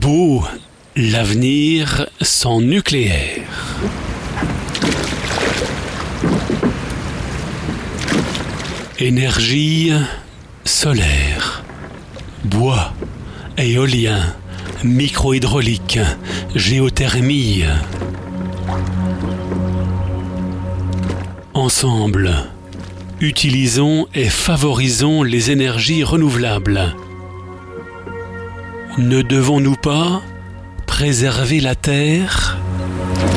Beau, l'avenir sans nucléaire. Énergie solaire, bois, éolien, micro-hydraulique, géothermie. Ensemble, utilisons et favorisons les énergies renouvelables. Ne devons-nous pas préserver la Terre ?